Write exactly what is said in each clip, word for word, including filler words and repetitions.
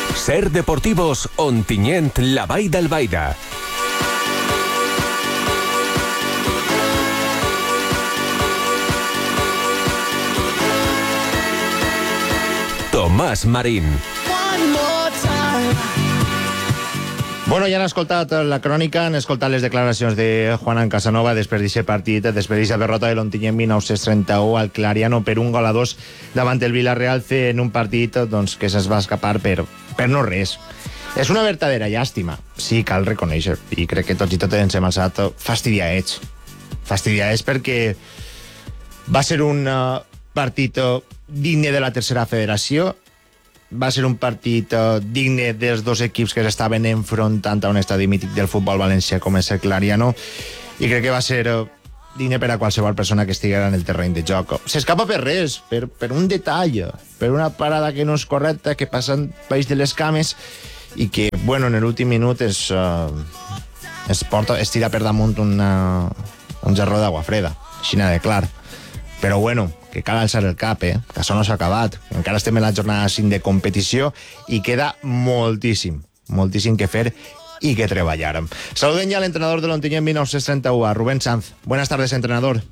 Ser Deportivos Ontinyent, la Vall d'Albaida. Tomàs Marín. Bueno, ja han escoltat la crònica, han escoltat les declaracions de Juan Casanova després d'aquest partit, després d'aquesta derrota de l'Ontinyent mil nou-cents trenta-u al Clariano per un gol a dos davant el Villarreal C en un partit doncs, que se'ns va escapar per, per no res. És una verdadera llàstima, sí, cal reconèixer, i crec que tots i totes ens hem alçat fastidiats. Fastidiats perquè va ser un uh, partit uh, digne de la tercera federació, va ser un partit uh, digne dels dos equips que s'estaven enfrontant a un estadi mític del futbol valencià com és el Clariano, i crec que va ser uh, digne per a qualsevol persona que estiguera en el terreny de joc. S'escapa per res, per, per un detall, per una parada que no és correcta, que passa baix de les cames i que, bueno, en l'últim minut es, uh, es, porta, es tira per damunt una, un gerró d'aigua freda, així de clar. Però bueno, que cal alçar el cap, eh? Que això no s'ha acabat. Encara estem en la jornada cinc de competició i queda moltíssim, moltíssim que fer y que treballar. Saluden ya al entrenador de l'Ontinyent mil nou-cents trenta-u, a Rubén Sanz. Buenas tardes, entrenador.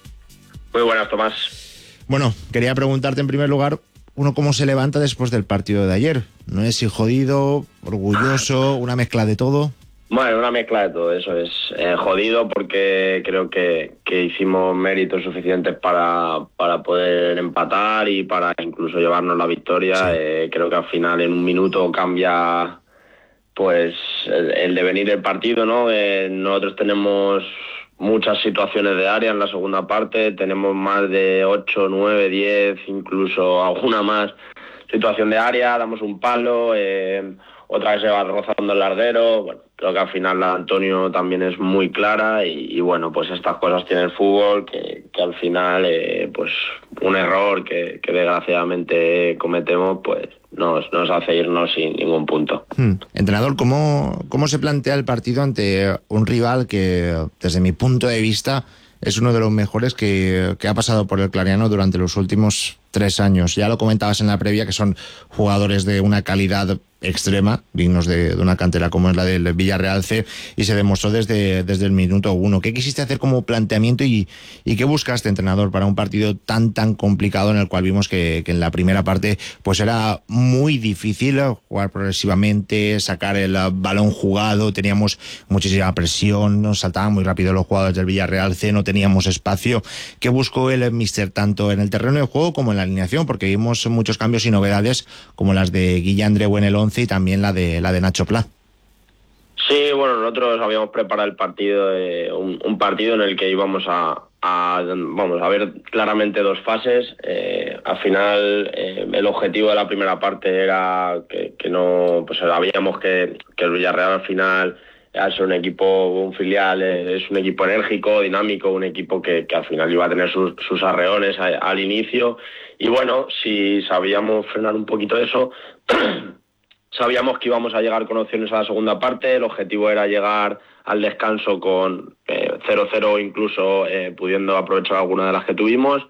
Muy buenas, Tomás. Bueno, quería preguntarte en primer lugar, uno cómo se levanta después del partido de ayer. ¿No es si jodido, orgulloso, una mezcla de todo? Bueno, una mezcla de todo, eso es. Eh, jodido porque creo que, que hicimos méritos suficientes para, para poder empatar y para incluso llevarnos la victoria. Sí. Eh, creo que al final en un minuto cambia pues el, el devenir del partido, ¿no? Eh, nosotros tenemos muchas situaciones de área en la segunda parte, tenemos más de ocho, nueve, diez, incluso alguna más situación de área, damos un palo, eh, otra vez se va rozando el larguero. Bueno, creo que al final la de Antonio también es muy clara y, y bueno, pues estas cosas tiene el fútbol, que, que al final eh, pues un error que, que desgraciadamente cometemos pues nos, nos hace irnos sin ningún punto. Hmm. Entrenador, ¿cómo, ¿cómo se plantea el partido ante un rival que desde mi punto de vista es uno de los mejores que, que ha pasado por el Clariano durante los últimos tres años? Ya lo comentabas en la previa, que son jugadores de una calidad extrema, dignos de, de una cantera como es la del Villarreal C, y se demostró desde, desde el minuto uno. ¿Qué quisiste hacer como planteamiento y, y qué buscaste, entrenador, para un partido tan tan complicado en el cual vimos que, que en la primera parte pues era muy difícil jugar progresivamente, sacar el balón jugado, teníamos muchísima presión, nos saltaban muy rápido los jugadores del Villarreal C, no teníamos espacio? ¿Qué buscó el míster tanto en el terreno de juego como en la alineación? Porque vimos muchos cambios y novedades como las de Guilla Andreu en el once y también la de la de Nacho Pla. Sí, bueno, nosotros habíamos preparado el partido, eh, un, un partido en el que íbamos a, a vamos a ver claramente dos fases. Eh, al final eh, el objetivo de la primera parte era que, que no, pues sabíamos que, que el Villarreal al final, al ser un equipo, un filial, eh, es un equipo enérgico, dinámico, un equipo que, que al final iba a tener sus, sus arreones a, al inicio. Y bueno, si sabíamos frenar un poquito eso, sabíamos que íbamos a llegar con opciones a la segunda parte. El objetivo era llegar al descanso con eh, cero cero, incluso eh, pudiendo aprovechar alguna de las que tuvimos.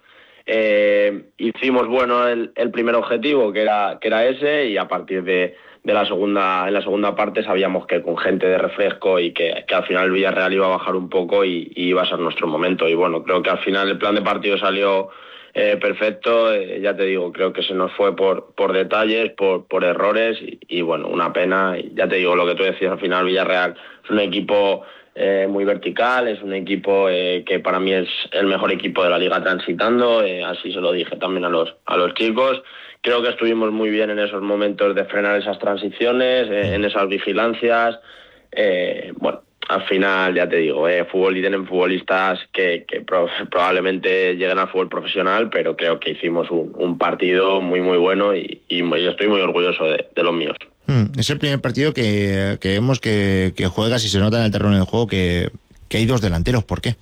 Eh, hicimos bueno el, el primer objetivo, que era, que era ese, y a partir de, de la segunda, en la segunda parte sabíamos que con gente de refresco y que, que al final el Villarreal iba a bajar un poco y, y iba a ser nuestro momento. Y bueno, creo que al final el plan de partido salió Eh, perfecto, eh, ya te digo, creo que se nos fue por, por detalles, por, por errores y, y bueno, una pena. Y ya te digo lo que tú decías, al final Villarreal es un equipo eh, muy vertical, es un equipo eh, que para mí es el mejor equipo de la liga transitando, eh, así se lo dije también a los, a los chicos. Creo que estuvimos muy bien en esos momentos de frenar esas transiciones, eh, en esas vigilancias, eh, bueno. Al final, ya te digo, eh, fútbol y tienen futbolistas que, que pro, probablemente lleguen al fútbol profesional, pero creo que hicimos un, un partido muy, muy bueno y, y yo estoy muy orgulloso de, de los míos. Mm, es el primer partido que, que vemos que, que juegas y se nota en el terreno de juego que, que hay dos delanteros. ¿Por qué?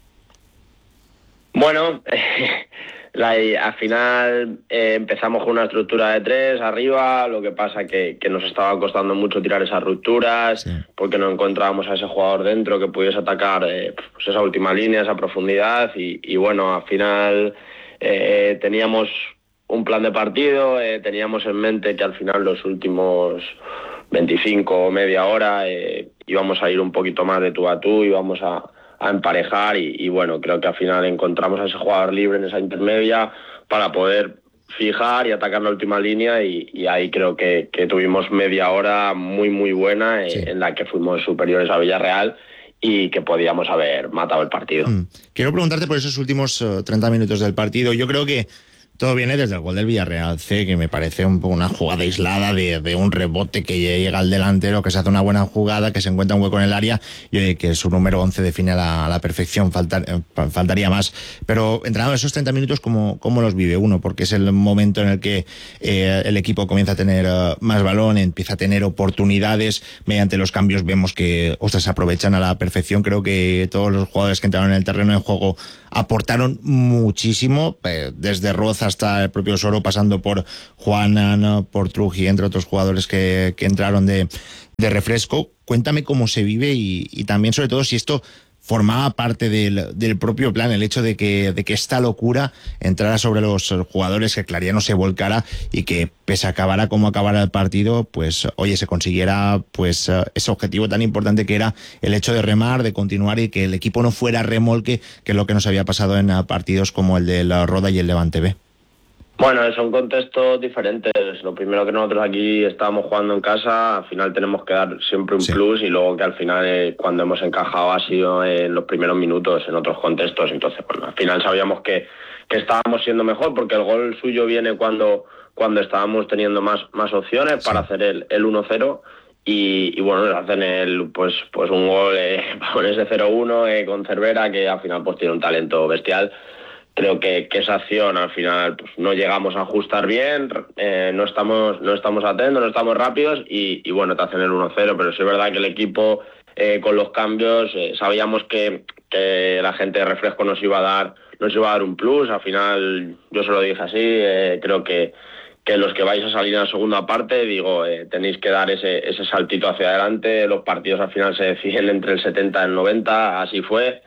Bueno, eh, la, al final eh, empezamos con una estructura de tres arriba, lo que pasa que, que nos estaba costando mucho tirar esas rupturas, sí, porque no encontrábamos a ese jugador dentro que pudiese atacar eh, pues esa última línea, esa profundidad y, y bueno, al final eh, teníamos un plan de partido, eh, teníamos en mente que al final los últimos veinticinco o media hora eh, íbamos a ir un poquito más de tú a tú, íbamos a, a emparejar y, y bueno, creo que al final encontramos a ese jugador libre en esa intermedia para poder fijar y atacar la última línea y, y ahí creo que, que tuvimos media hora muy muy buena eh, sí. en la que fuimos superiores a Villarreal y que podíamos haber matado el partido. Mm. Quiero preguntarte por esos últimos uh, treinta minutos del partido. Yo creo que todo viene desde el gol del Villarreal C, que me parece un poco una jugada aislada de, de un rebote que llega al delantero, que se hace una buena jugada, que se encuentra un hueco en el área y que su número once define a la, a la perfección, faltar, faltaría más. Pero entrenador, esos treinta minutos, ¿cómo, cómo los vive uno? Porque es el momento en el que eh, el equipo comienza a tener uh, más balón, empieza a tener oportunidades. Mediante los cambios vemos que ostras, se aprovechan a la perfección. Creo que todos los jugadores que entraron en el terreno de juego aportaron muchísimo, eh, desde Roza hasta el propio Soro, pasando por Juanan, ¿no? por Truji, entre otros jugadores que, que entraron de, de refresco. Cuéntame cómo se vive y, y también, sobre todo, si esto formaba parte del, del propio plan, el hecho de que, de que esta locura entrara sobre los jugadores, que Clariano se volcara y que, pese a acabara como acabara el partido, pues oye, se consiguiera pues ese objetivo tan importante que era el hecho de remar, de continuar y que el equipo no fuera remolque, que es lo que nos había pasado en partidos como el de la Roda y el Levante B. Bueno, son contextos diferentes. Lo primero que nosotros aquí estábamos jugando en casa, al final tenemos que dar siempre un sí. plus y luego que al final eh, cuando hemos encajado ha sido en los primeros minutos, en otros contextos. Entonces, bueno, al final sabíamos que, que estábamos siendo mejor porque el gol suyo viene cuando, cuando estábamos teniendo más, más opciones sí. para hacer el, el uno cero y, y bueno, hacen el, pues, pues un gol eh, con ese cero uno eh, con Cervera, que al final pues tiene un talento bestial. Creo que, que esa acción al final pues no llegamos a ajustar bien, eh, no estamos no estamos atentos, no estamos rápidos y, y bueno, te hacen el uno cero, pero sí es verdad que el equipo eh, con los cambios eh, sabíamos que, que la gente de refresco nos iba a dar nos iba a dar un plus. Al final yo se lo dije así, eh, creo que, que los que vais a salir en la segunda parte, digo, eh, tenéis que dar ese, ese saltito hacia adelante, los partidos al final se deciden entre el setenta y el noventa, así fue.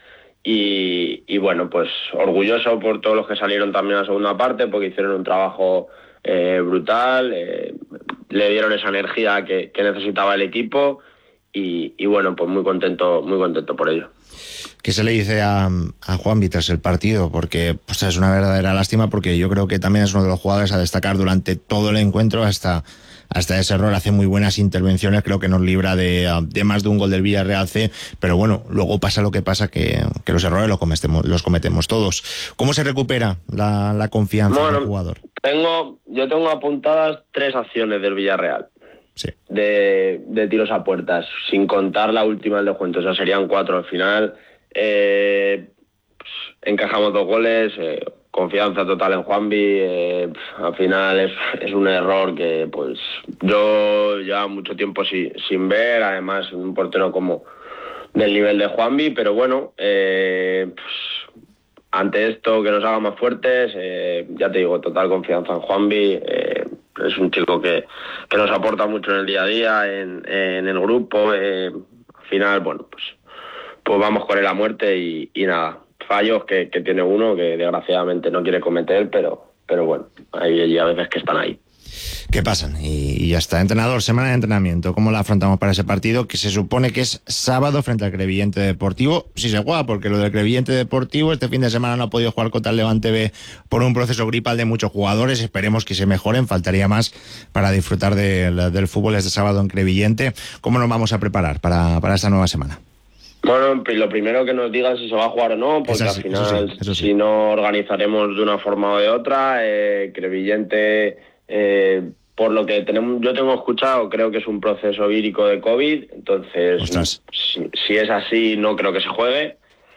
Y, y bueno, pues orgulloso por todos los que salieron también a la segunda parte, porque hicieron un trabajo eh, brutal, eh, le dieron esa energía que, que necesitaba el equipo y, y bueno, pues muy contento, muy contento por ello. ¿Qué se le dice a, a Juanvi tras el partido? Porque pues, es una verdadera lástima, porque yo creo que también es uno de los jugadores a destacar durante todo el encuentro, hasta... Hasta ese error hace muy buenas intervenciones, creo que nos libra de, de más de un gol del Villarreal C, pero bueno, luego pasa lo que pasa, que, que los errores los cometemos, los cometemos todos. ¿Cómo se recupera la, la confianza bueno, del jugador? Tengo, yo tengo apuntadas tres acciones del Villarreal, sí. de, de tiros a puertas, sin contar la última del descuento, o sea, serían cuatro al final. Eh, pues, encajamos dos goles, eh, confianza total en Juanvi, eh, al final es, es un error que pues yo ya mucho tiempo si, sin ver, además un portero como del nivel de Juanvi, pero bueno, eh, pues, ante esto que nos haga más fuertes, eh, ya te digo, total confianza en Juanvi, eh, es un chico que, que nos aporta mucho en el día a día, en, en el grupo, eh, al final, bueno, pues, pues vamos con él a muerte y, y nada. Fallos que, que tiene uno que desgraciadamente no quiere cometer, pero, pero bueno, hay, hay a veces que están ahí. ¿Qué pasan? Y, y ya está. Entrenador, semana de entrenamiento, ¿cómo la afrontamos para ese partido? Que se supone que es sábado frente al Crevillente Deportivo. Sí se juega, porque lo del Crevillente Deportivo este fin de semana no ha podido jugar contra el Levante B por un proceso gripal de muchos jugadores. Esperemos que se mejoren, faltaría más para disfrutar de, del fútbol este sábado en Crevillente. ¿Cómo nos vamos a preparar para, para esta nueva semana? Bueno, lo primero que nos digan si se va a jugar o no, porque así, al final eso sí, eso sí. Si no organizaremos de una forma o de otra, eh, Crevillente, eh, por lo que tenemos, yo tengo escuchado, creo que es un proceso vírico de COVID, entonces si, si es así no creo que se juegue.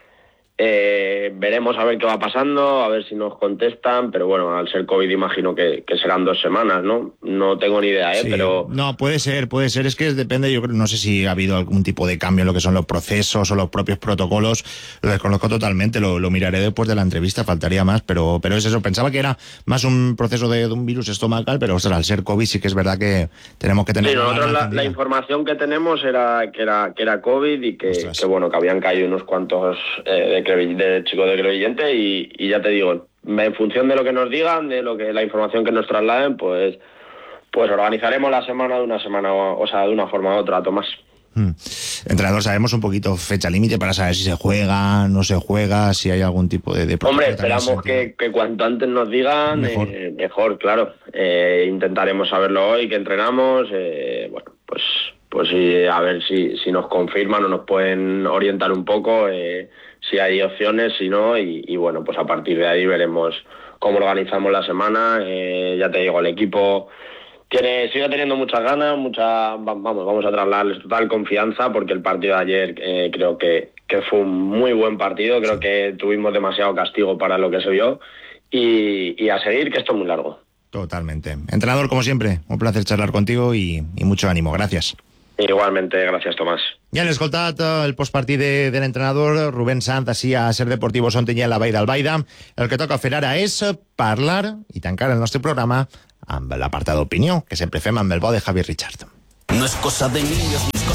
Eh, veremos a ver qué va pasando, a ver si nos contestan, pero bueno, al ser COVID imagino que, que serán dos semanas, ¿no? No tengo ni idea, ¿eh? Sí. Pero... No, puede ser, puede ser, es que depende, yo creo, no sé si ha habido algún tipo de cambio en lo que son los procesos o los propios protocolos, lo desconozco totalmente, lo, lo miraré después de la entrevista, faltaría más, pero, pero es eso, pensaba que era más un proceso de, de un virus estomacal, pero o sea, al ser COVID sí que es verdad que tenemos que tener... Sí, nosotros la, la información que tenemos era que era, que era COVID y que, que bueno, que habían caído unos cuantos eh, de de chicos de Crevillente y, y ya te digo, en función de lo que nos digan, de lo que la información que nos trasladen, pues, pues organizaremos la semana de una semana, o sea, de una forma u otra, Tomás. Hmm. Entrenador, sabemos un poquito fecha límite para saber si se juega, no se juega, si hay algún tipo de... de Hombre, esperamos que, que cuanto antes nos digan, mejor, eh, mejor claro. Eh, intentaremos saberlo hoy, que entrenamos. Eh, bueno, pues pues sí, a ver si, si nos confirman o nos pueden orientar un poco, eh, si hay opciones, si no, y, y bueno, pues a partir de ahí veremos cómo organizamos la semana. Eh, ya te digo, el equipo... Tiene, sigue teniendo muchas ganas, mucha, vamos, vamos a trasladarles total confianza, porque el partido de ayer eh, creo que, que fue un muy buen partido, creo que tuvimos demasiado castigo para lo que se vio, y, y a seguir, que esto es muy largo. Totalmente. Entrenador, como siempre, un placer charlar contigo y, y mucho ánimo. Gracias. Igualmente, gracias, Tomás. Ja hem escoltat el postpartit de, de l'entrenador Rubén Sanz, així a Ser Deportivo Ontinyent, la Vall d'Albaida. El que toca fer ara és parlar i tancar el nostre programa amb l'apartat d'opinió, que sempre fem amb el bo de Javi Richard. No es cosa de niños.